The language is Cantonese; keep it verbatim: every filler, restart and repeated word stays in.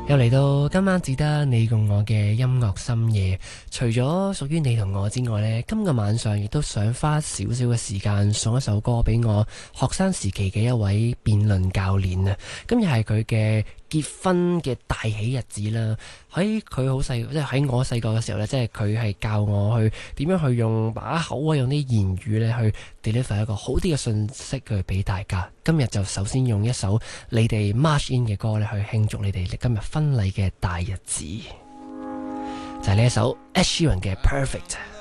又嚟到今晚只得你共我嘅音樂深夜，除咗屬於你同我之外呢，今個晚上亦都想花少少嘅時間送一首歌俾我學生時期嘅一位辯論教練啊！今日係佢嘅結婚嘅大喜日子啦，喺佢好細，即係喺我細個嘅時候呢，即係佢係教我去點樣去用把口啊，用啲言語呢去 deliver 一個好啲嘅信息去俾大家。今日就首先用一首你哋 march in 嘅歌咧，去慶祝你哋今日婚禮嘅大日子，就係呢一首 Ed Sheeran 嘅 Perfect。